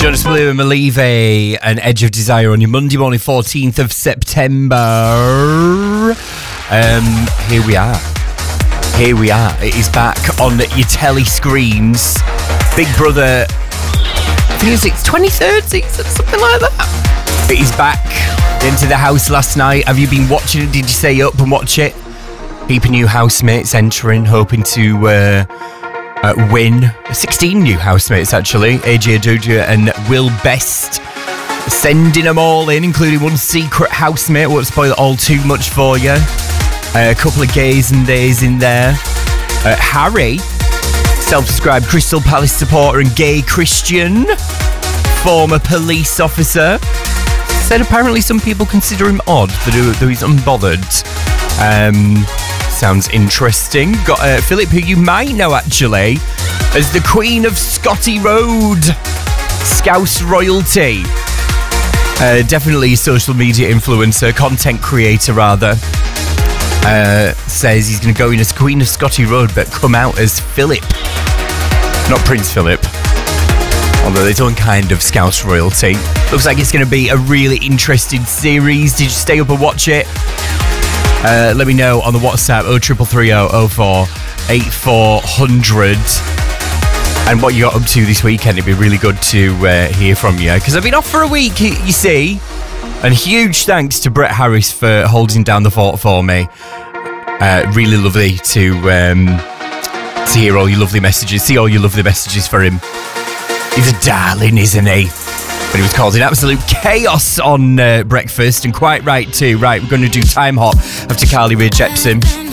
Jonas Blue and Malive and Edge of Desire on your Monday morning, 14th of September. Here we are. It is back on your telly screens. Big Brother, I think it's 23rd season, something like that. It is back into the house last night. Have you been watching it? Did you stay up and watch it? Heap new housemates entering, hoping to win. 16 new housemates, actually. AJ Aduja and Will Best sending them all in, including one secret housemate. Won't spoil it all too much for you. A couple of gays and days in there. Harry, self-described Crystal Palace supporter and gay Christian, former police officer, said apparently some people consider him odd, though he's unbothered. Sounds interesting. Got Philip, who you might know actually as the Queen of Scotty Road, Scouse royalty. Definitely a social media influencer, content creator rather. Says he's going to go in as Queen of Scotty Road but come out as Philip. Not Prince Philip, although there's own kind of Scouse royalty. Looks like it's going to be a really interesting series. Did you stay up and watch it? Let me know on the WhatsApp 0330 04 8400 and what you got up to this weekend. It'd be really good to hear from you, because I've been off for a week, you see. And huge thanks to Brett Harris for holding down the fort for me. Really lovely to hear all your lovely messages, see all your lovely messages for him. He's a darling, isn't he? But he was causing absolute chaos on breakfast, and quite right too. Right, we're going to do Time Hop after Carly Rae Jepsen.